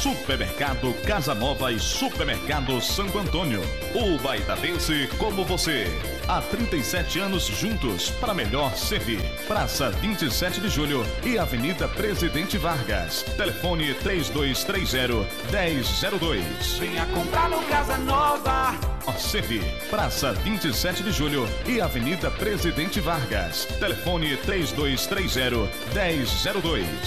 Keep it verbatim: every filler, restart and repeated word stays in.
Supermercado Casa Nova e Supermercado Santo Antônio. O baitadense como você. Há trinta e sete anos juntos para melhor servir. Praça vinte e sete de Julho e Avenida Presidente Vargas. Telefone três dois três zero, um zero zero dois. Venha comprar no Casa Nova. Servir. Praça vinte e sete de Julho e Avenida Presidente Vargas. Telefone três dois três zero, um zero zero dois.